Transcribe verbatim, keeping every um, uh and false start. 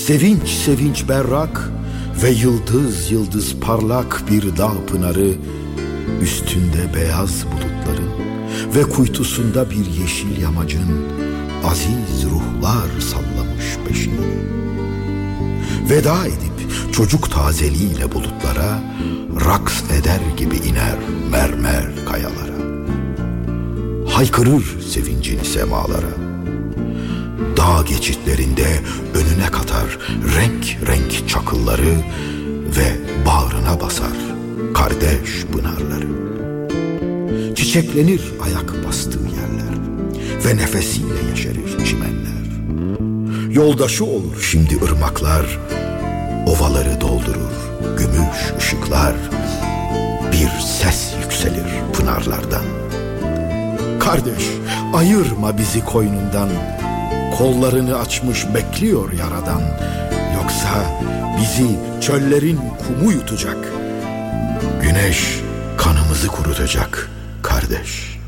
Sevinç sevinç berrak ve yıldız yıldız parlak bir dağ pınarı, üstünde beyaz bulutların ve kuytusunda bir yeşil yamacın aziz ruhlar sallamış peşini. Veda edip çocuk tazeliğiyle bulutlara, raks eder gibi iner mermer kayalara. Haykırır sevincini semalara. Dağ geçitlerinde önüne katar renk renk çakılları ve bağrına basar kardeş pınarları. Çiçeklenir ayak bastığı yerler ve nefesiyle yeşerir çimenler. Yoldaşı olur şimdi ırmaklar, ovaları doldurur gümüş ışıklar. Bir ses yükselir pınarlardan. Kardeş, ayırma bizi koynundan, kollarını açmış bekliyor yaradan. Yoksa bizi çöllerin kumu yutacak, güneş kanımızı kurutacak kardeş.